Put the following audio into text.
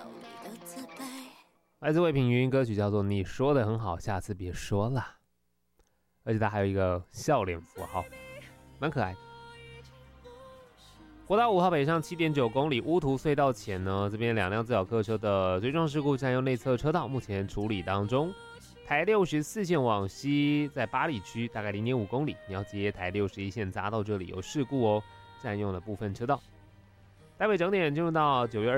来自魏品云，歌曲叫做《你说的很好，下次别说了》，而且它还有一个笑脸符号，蛮可爱的。国道5号北上 7.9 公里乌涂隧道前呢，这边2辆自小客车的追撞事故占用内侧车道，目前处理当中。台64线往西，在八里区大概 0.5 公里，你要接台61线匝道这里有事故哦，占用了部分车道。台北整点进入到9月